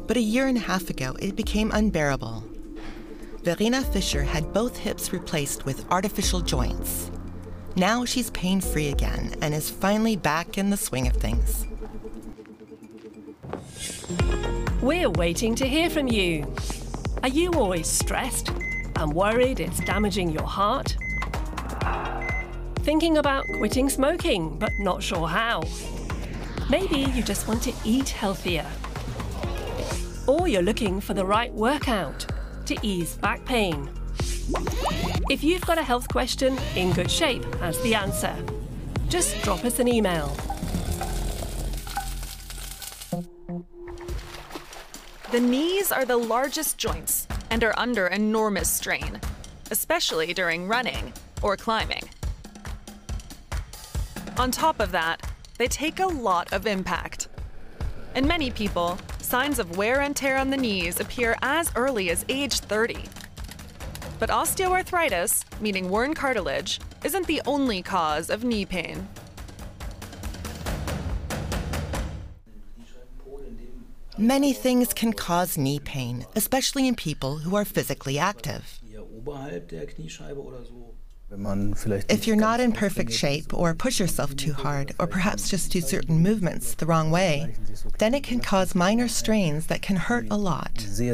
But a year and a half ago, it became unbearable. Verena Fischer had both hips replaced with artificial joints. Now she's pain-free again and is finally back in the swing of things. We're waiting to hear from you. Are you always stressed and worried it's damaging your heart? Thinking about quitting smoking, but not sure how? Maybe you just want to eat healthier. Or you're looking for the right workout to ease back pain. If you've got a health question, In Good Shape has the answer. Just drop us an email. The knees are the largest joints and are under enormous strain, especially during running or climbing. On top of that, they take a lot of impact. In many people, signs of wear and tear on the knees appear as early as age 30. But osteoarthritis, meaning worn cartilage, isn't the only cause of knee pain. Many things can cause knee pain, especially in people who are physically active. If you're not in perfect shape or push yourself too hard, or perhaps just do certain movements the wrong way, then it can cause minor strains that can hurt a lot.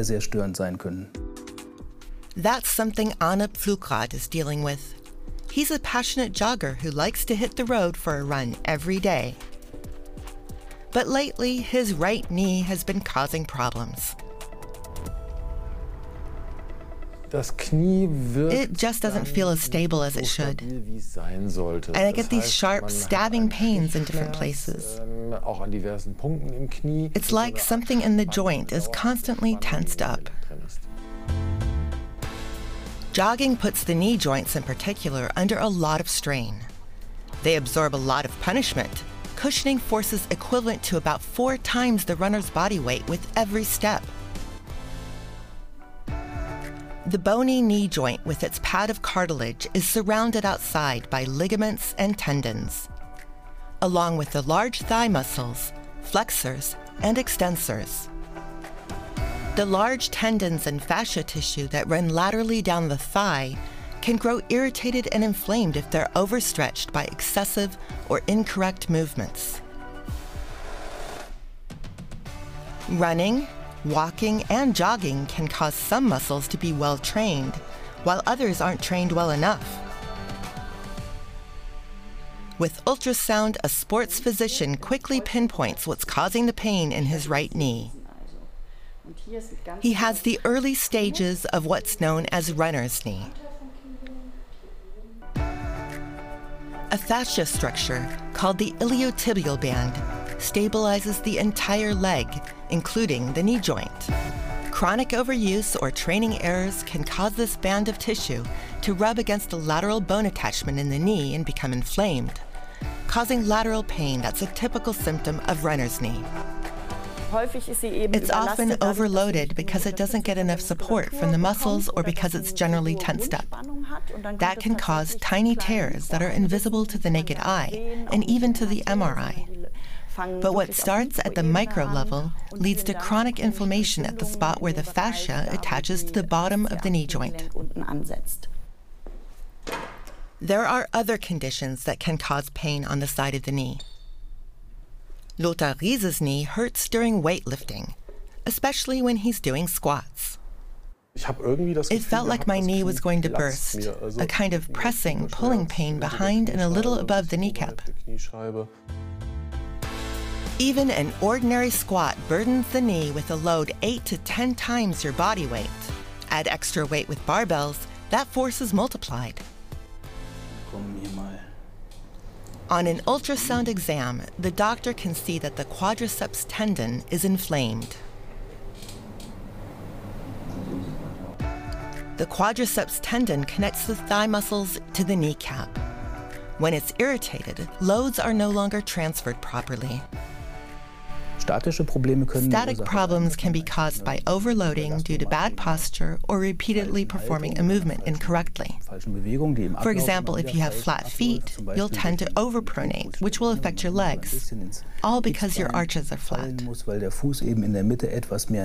That's something Arne Pflugrad is dealing with. He's a passionate jogger who likes to hit the road for a run every day. But lately, his right knee has been causing problems. It just doesn't feel as stable as it should. And I get these sharp, stabbing pains in different places. It's like something in the joint is constantly tensed up. Jogging puts the knee joints in particular under a lot of strain. They absorb a lot of punishment, cushioning forces equivalent to about 4 times the runner's body weight with every step. The bony knee joint with its pad of cartilage is surrounded outside by ligaments and tendons, along with the large thigh muscles, flexors, and extensors. The large tendons and fascia tissue that run laterally down the thigh can grow irritated and inflamed if they're overstretched by excessive or incorrect movements. Running, walking, and jogging can cause some muscles to be well trained, while others aren't trained well enough. With ultrasound, a sports physician quickly pinpoints what's causing the pain in his right knee. He has the early stages of what's known as runner's knee. A fascia structure called the iliotibial band stabilizes the entire leg, including the knee joint. Chronic overuse or training errors can cause this band of tissue to rub against a lateral bone attachment in the knee and become inflamed, causing lateral pain that's a typical symptom of runner's knee. It's often overloaded because it doesn't get enough support from the muscles or because it's generally tensed up. That can cause tiny tears that are invisible to the naked eye and even to the MRI. But what starts at the micro level leads to chronic inflammation at the spot where the fascia attaches to the bottom of the knee joint. There are other conditions that can cause pain on the side of the knee. Lothar Riese's knee hurts during weightlifting, especially when he's doing squats. It felt like my knee was going to burst, a kind of pressing, pulling pain behind and a little above the kneecap. Even an ordinary squat burdens the knee with a load 8 to 10 times your body weight. Add extra weight with barbells, that force is multiplied. On an ultrasound exam, the doctor can see that the quadriceps tendon is inflamed. The quadriceps tendon connects the thigh muscles to the kneecap. When it's irritated, loads are no longer transferred properly. Static problems can be caused by overloading due to bad posture or repeatedly performing a movement incorrectly. For example, if you have flat feet, you'll tend to overpronate, which will affect your legs, all because your arches are flat.